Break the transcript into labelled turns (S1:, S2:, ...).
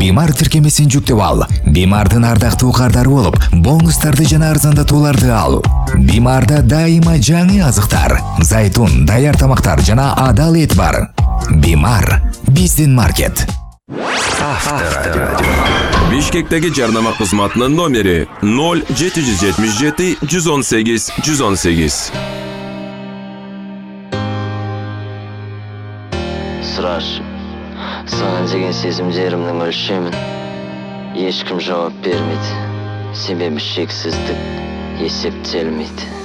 S1: Бимар тиркемесин жүктөп ал. Бимардын ардактуу кардары болуп, бонустарды жана арзандатууларды ал. Бимарда дайыма жаңы азыктар, зайтун, даяр тамактар жана адал эт бар. Бимар биздин маркет.
S2: Авторадио. Бишкектеги жарнама кызматынын номери 0777 118 118.
S3: Сұраш, саған деген сезімдерімнің өлшемін ешкім жауап бермейді, себебі шексіздік есептелмейді.